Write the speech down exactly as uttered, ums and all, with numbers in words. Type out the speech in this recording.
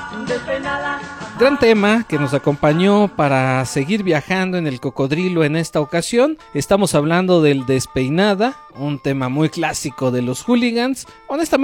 Gran tema que nos acompañó para seguir viajando en el cocodrilo en esta ocasión. Estamos hablando del Despeinada, un tema muy clásico de los Hooligans. Honestamente,